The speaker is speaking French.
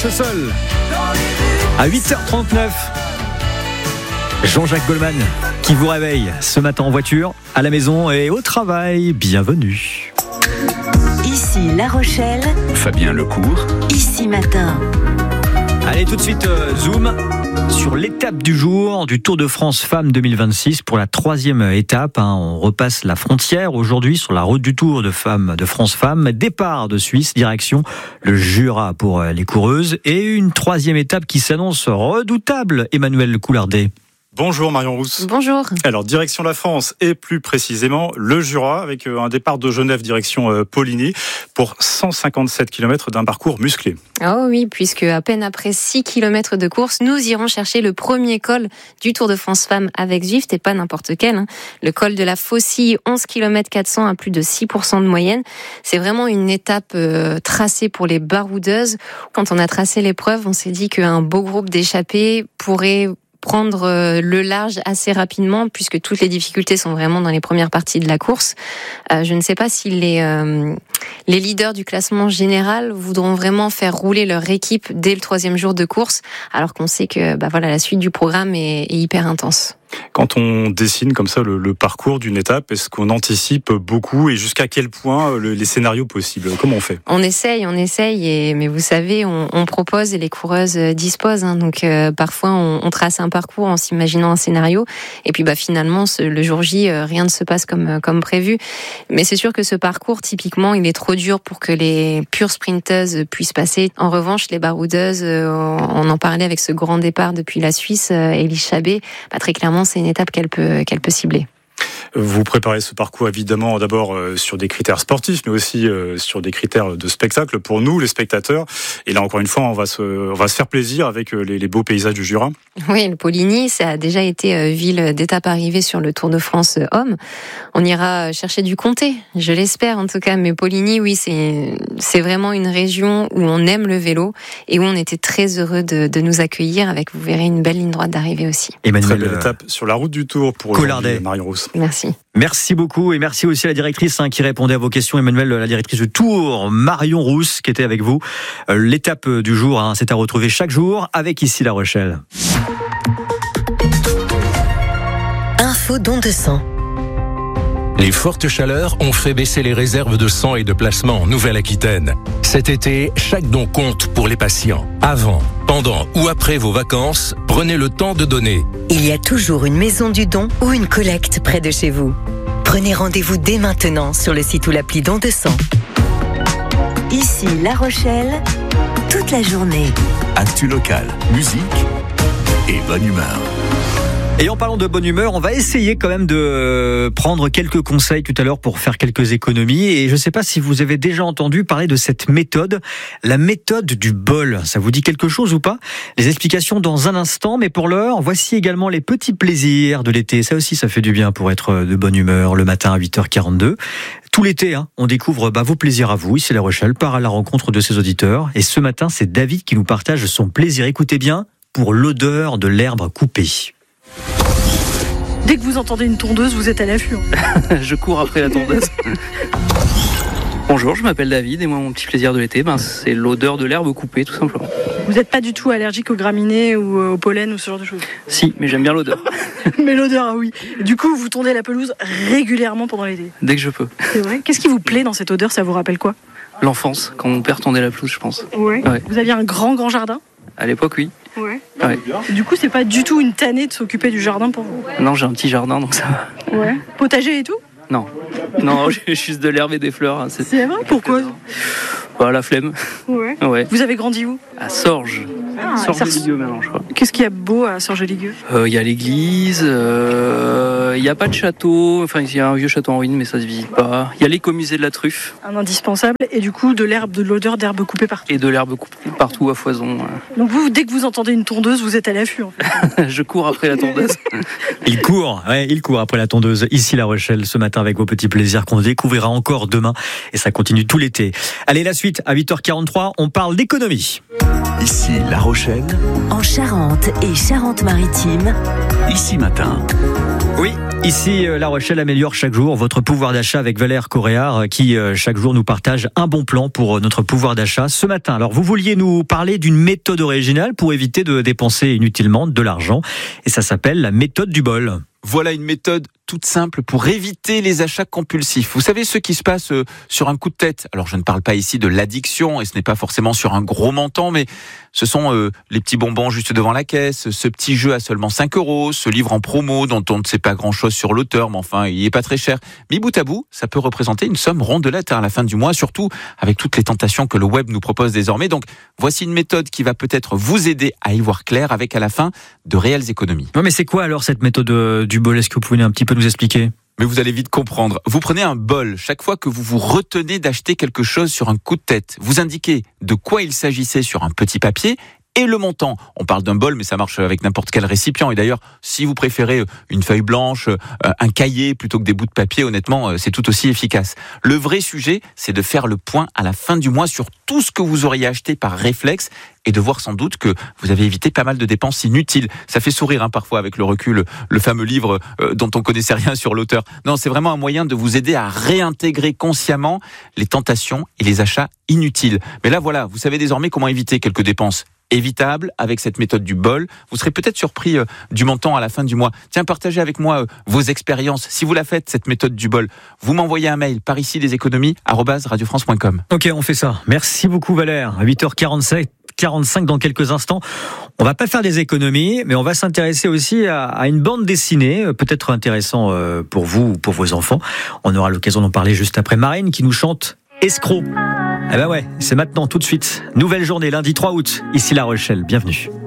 marche seul. À 8h39, Jean-Jacques Goldman qui vous réveille ce matin en voiture, à la maison et au travail. Bienvenue. Ici La Rochelle, Fabien Lecourt, Ici Matin. Allez, tout de suite, zoom sur l'étape du jour du Tour de France Femmes 2026 pour la 3e étape. On repasse la frontière aujourd'hui sur la route du Tour de France Femmes. Départ de Suisse, direction le Jura pour les coureuses. Et une 3e étape qui s'annonce redoutable, Emmanuel Coulardet. Bonjour Marion Rousse. Bonjour. Alors direction la France et plus précisément le Jura avec un départ de Genève direction Poligny pour 157 km d'un parcours musclé. Oh oui, puisque à peine après 6 km de course, nous irons chercher le premier col du Tour de France Femmes avec Zwift et pas n'importe quel. Le col de la Faucille, 11 km 400 à plus de 6% de moyenne. C'est vraiment une étape tracée pour les baroudeuses. Quand on a tracé l'épreuve, on s'est dit qu'un beau groupe d'échappées pourrait prendre le large assez rapidement puisque toutes les difficultés sont vraiment dans les premières parties de la course. Je ne sais pas si les leaders du classement général voudront vraiment faire rouler leur équipe dès le 3e jour de course, alors qu'on sait que la suite du programme est hyper intense. Quand on dessine comme ça le parcours d'une étape, est-ce qu'on anticipe beaucoup et jusqu'à quel point les scénarios possibles? Comment on fait? On essaye, mais vous savez, on propose et les coureuses disposent. Donc parfois on trace un parcours en s'imaginant un scénario et puis finalement le jour J, rien ne se passe comme prévu. Mais c'est sûr que ce parcours, typiquement, il est trop dur pour que les pures sprinteuses puissent passer. En revanche, les baroudeuses, on en parlait avec ce grand départ depuis la Suisse, Elise Chabet, très clairement, c'est une étape qu'elle peut cibler. Vous préparez ce parcours évidemment d'abord sur des critères sportifs, mais aussi sur des critères de spectacle pour nous, les spectateurs. Et là, encore une fois, on va se faire plaisir avec les beaux paysages du Jura. Oui, le Poligny, ça a déjà été ville d'étape arrivée sur le Tour de France Hommes. On ira chercher du comté, je l'espère en tout cas. Mais Poligny, oui, c'est vraiment une région où on aime le vélo et où on était très heureux de nous accueillir avec, vous verrez, une belle ligne droite d'arrivée aussi. Emmanuel, très belle étape sur la route du Tour pour Marion Rousse. Merci. Merci beaucoup et merci aussi à la directrice qui répondait à vos questions, Emmanuel, la directrice de Tour, Marion Rousse, qui était avec vous. L'étape du jour, c'est à retrouver chaque jour avec Ici La Rochelle. Info don de sang. les fortes chaleurs ont fait baisser les réserves de sang et de plasma en Nouvelle-Aquitaine. Cet été, chaque don compte pour les patients. Avant, pendant ou après vos vacances, prenez le temps de donner. Il y a toujours une maison du don ou une collecte près de chez vous. Prenez rendez-vous dès maintenant sur le site ou l'appli Don de sang. Ici La Rochelle, toute la journée. Actu local, musique et bonne humeur. Et en parlant de bonne humeur, on va essayer quand même de prendre quelques conseils tout à l'heure pour faire quelques économies. Et je ne sais pas si vous avez déjà entendu parler de cette méthode, la méthode du bol. Ça vous dit quelque chose ou pas? Les explications dans un instant, mais pour l'heure, voici également les petits plaisirs de l'été. Ça aussi, ça fait du bien pour être de bonne humeur le matin à 8h42. Tout l'été, on découvre vos plaisirs à vous. Ici La Rochelle part à la rencontre de ses auditeurs. Et ce matin, c'est David qui nous partage son plaisir. Écoutez bien, pour l'odeur de l'herbe coupée. Dès que vous entendez une tondeuse, vous êtes à l'affût. Je cours après la tondeuse. Bonjour, je m'appelle David et moi mon petit plaisir de l'été, c'est l'odeur de l'herbe coupée tout simplement. Vous n'êtes pas du tout allergique aux graminées ou au pollen ou ce genre de choses? Si, mais j'aime bien l'odeur. Mais l'odeur, oui. Du coup, vous tondez la pelouse régulièrement pendant l'été? Dès que je peux. C'est vrai. Qu'est-ce qui vous plaît dans cette odeur? Ça vous rappelle quoi? L'enfance, quand mon père tondait la pelouse, je pense. Ouais. Vous aviez un grand jardin? À l'époque, oui. Ouais. Ouais. Du coup, c'est pas du tout une tannée de s'occuper du jardin pour vous? Non, j'ai un petit jardin, donc ça va. Ouais. Potager et tout? Non, j'ai juste de l'herbe et des fleurs. C'est vrai? Pourquoi? La flemme. Ouais. Vous avez grandi où? À Sorges. Sorges-Ligueux maintenant, je crois. Qu'est-ce qu'il y a de beau à Sorges-Ligueux? Il y a l'église, il n'y a pas de château, il y a un vieux château en ruine, mais ça se visite pas. Il y a l'écomusée de la truffe. Un indispensable, et du coup, de l'odeur d'herbe coupée partout. Et de l'herbe coupée partout à foison. Donc vous, dès que vous entendez une tondeuse, vous êtes à l'affût, en fait. Je cours après la tondeuse. Il court après la tondeuse. Ici La Rochelle, ce matin, avec vos petits plaisirs qu'on découvrira encore demain. Et ça continue tout l'été. Allez, la suite, à 8h43, on parle d'économie. Ici La Rochelle, En Charente et Charente-Maritime, Ici Matin. Oui, ici La Rochelle améliore chaque jour votre pouvoir d'achat avec Valère Coréard qui chaque jour nous partage un bon plan pour notre pouvoir d'achat. Ce matin, alors vous vouliez nous parler d'une méthode originale pour éviter de dépenser inutilement de l'argent et ça s'appelle la méthode du bol. Voilà une méthode toute simple pour éviter les achats compulsifs. Vous savez, ceux qui se passent sur un coup de tête. Alors, je ne parle pas ici de l'addiction, et ce n'est pas forcément sur un gros montant, mais ce sont les petits bonbons juste devant la caisse, ce petit jeu à seulement 5 €, ce livre en promo dont on ne sait pas grand-chose sur l'auteur, mais enfin, il n'est pas très cher. Mais bout à bout, ça peut représenter une somme rondelette à la fin du mois, surtout avec toutes les tentations que le web nous propose désormais. Donc, voici une méthode qui va peut-être vous aider à y voir clair avec à la fin de réelles économies. Ouais, mais c'est quoi alors cette méthode du bol ? Est-ce que vous pouvez un petit peu nous expliquer ? Mais vous allez vite comprendre. Vous prenez un bol. Chaque fois que vous vous retenez d'acheter quelque chose sur un coup de tête, vous indiquez de quoi il s'agissait sur un petit papier et le montant. On parle d'un bol, mais ça marche avec n'importe quel récipient. Et d'ailleurs, si vous préférez une feuille blanche, un cahier plutôt que des bouts de papier, honnêtement, c'est tout aussi efficace. Le vrai sujet, c'est de faire le point à la fin du mois sur tout ce que vous auriez acheté par réflexe et de voir sans doute que vous avez évité pas mal de dépenses inutiles. Ça fait sourire parfois avec le recul, le fameux livre dont on connaissait rien sur l'auteur. Non, c'est vraiment un moyen de vous aider à réintégrer consciemment les tentations et les achats inutiles. Mais là, voilà, vous savez désormais comment éviter quelques dépenses évitables avec cette méthode du bol. Vous serez peut-être surpris du montant à la fin du mois. Tiens, partagez avec moi vos expériences. Si vous la faites, cette méthode du bol, vous m'envoyez un mail par ici leséconomies@radiofrance.com. Ok, on fait ça. Merci beaucoup Valère. 8h45 dans quelques instants. On va pas faire des économies, mais on va s'intéresser aussi à une bande dessinée, peut-être intéressant pour vous ou pour vos enfants. On aura l'occasion d'en parler juste après Marine qui nous chante Escroc. Eh ben ouais, c'est maintenant tout de suite. Nouvelle journée, lundi 3 août, ici La Rochelle. Bienvenue.